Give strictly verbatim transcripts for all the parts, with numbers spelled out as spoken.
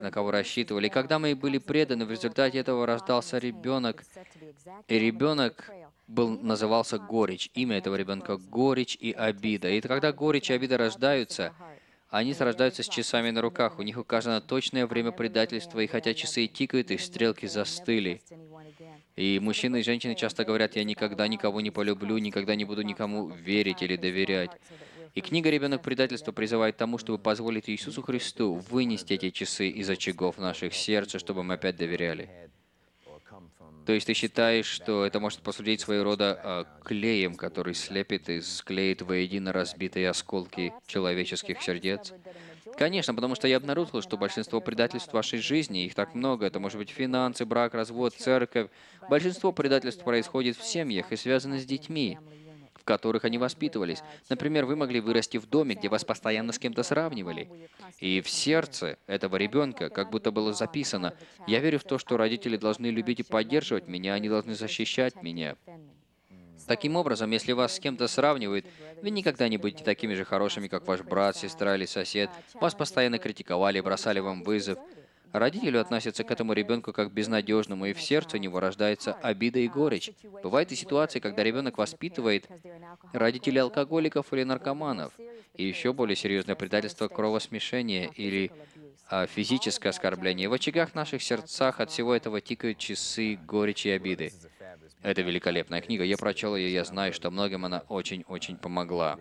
на кого рассчитывали. И когда мы были преданы, в результате этого рождался ребенок, и ребенок был, назывался горечь. Имя этого ребенка — горечь и обида. И когда горечь и обида рождаются, они рождаются с часами на руках. У них указано точное время предательства, и хотя часы тикают, их стрелки застыли. И мужчины и женщины часто говорят: «Я никогда никого не полюблю, никогда не буду никому верить или доверять». И книга «Ребенок предательства» призывает к тому, чтобы позволить Иисусу Христу вынести эти часы из очагов наших сердца, чтобы мы опять доверяли. То есть ты считаешь, что это может послужить своего рода а, клеем, который слепит и склеит воедино разбитые осколки человеческих сердец? Конечно, потому что я обнаружил, что большинство предательств в вашей жизни, их так много, это может быть финансы, брак, развод, церковь. Большинство предательств происходит в семьях и связано с детьми, в которых они воспитывались. Например, вы могли вырасти в доме, где вас постоянно с кем-то сравнивали. И в сердце этого ребенка как будто было записано: «Я верю в то, что родители должны любить и поддерживать меня, они должны защищать меня». Таким образом, если вас с кем-то сравнивают, вы никогда не будете такими же хорошими, как ваш брат, сестра или сосед. Вас постоянно критиковали, бросали вам вызов. Родители относятся к этому ребенку как к безнадежному, и в сердце у него рождается обида и горечь. Бывают и ситуации, когда ребенок воспитывает родителей алкоголиков или наркоманов. И еще более серьезное предательство — кровосмешение или а, физическое оскорбление. В очагах наших сердцах от всего этого тикают часы горечи и обиды. Это великолепная книга. Я прочел ее, я знаю, что многим она очень-очень помогла.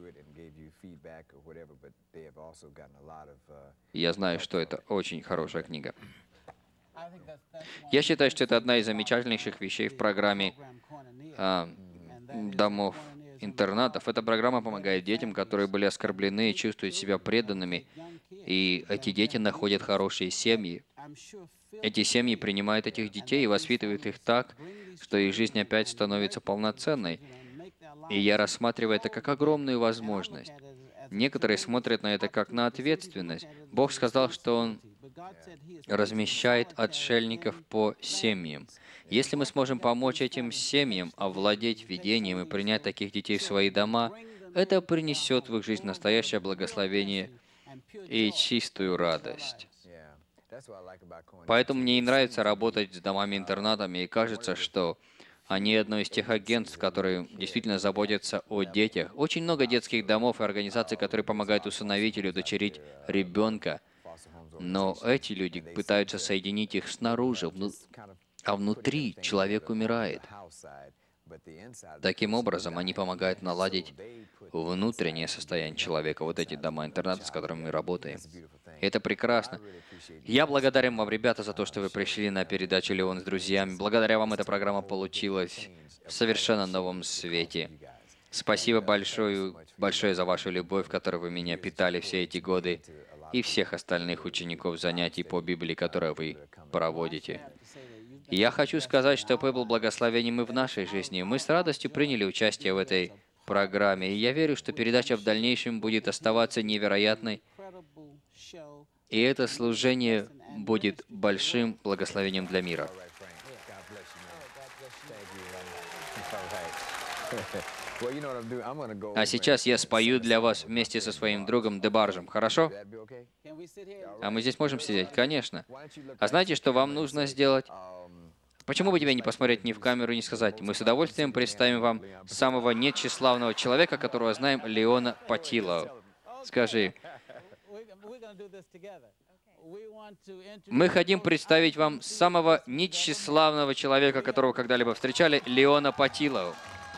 Я знаю, что это очень хорошая книга. Я считаю, что это одна из замечательнейших вещей в программе а, домов интернатов. Эта программа помогает детям, которые были оскорблены и чувствуют себя преданными. И эти дети находят хорошие семьи. Эти семьи принимают этих детей и воспитывают их так, что их жизнь опять становится полноценной. И я рассматриваю это как огромную возможность. Некоторые смотрят на это как на ответственность. Бог сказал, что Он размещает отшельников по семьям. Если мы сможем помочь этим семьям овладеть видением и принять таких детей в свои дома, это принесет в их жизнь настоящее благословение и чистую радость. Поэтому мне и нравится работать с домами-интернатами, и кажется, что они одно из тех агентств, которые действительно заботятся о детях. Очень много детских домов и организаций, которые помогают усыновить или удочерить ребенка. Но эти люди пытаются соединить их снаружи, вну... а внутри человек умирает. Таким образом, они помогают наладить внутреннее состояние человека, вот эти дома-интернаты, с которыми мы работаем. И это прекрасно. Я благодарен вам, ребята, за то, что вы пришли на передачу «Леон с друзьями». Благодаря вам эта программа получилась в совершенно новом свете. Спасибо большое, большое за вашу любовь, которой вы меня питали все эти годы, и всех остальных учеников занятий по Библии, которые вы проводите. И я хочу сказать, что П был благословением и в нашей жизни. Мы с радостью приняли участие в этой программе, и я верю, что передача в дальнейшем будет оставаться невероятной, и это служение будет большим благословением для мира. А сейчас я спою для вас вместе со своим другом Дебаржем, хорошо? А мы здесь можем сидеть? Конечно. А знаете, что вам нужно сделать? Почему бы тебе не посмотреть ни в камеру и не сказать: мы с удовольствием представим вам самого нетщеславного человека, которого знаем, Леона Патило. Скажи: мы хотим представить вам самого нетщеславного человека, которого когда-либо встречали, Леона Патило.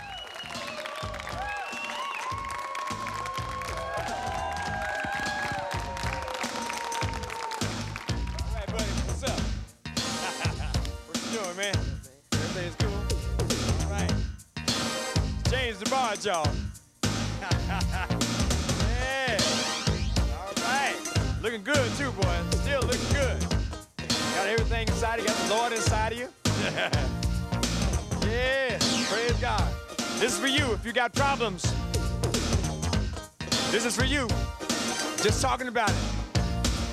Y'all. Yeah. All right. Looking good too, boy. Still looking good. Got everything inside you. Got the Lord inside of you. Yeah. Praise God. This is for you if you got problems. This is for you. Just talking about it.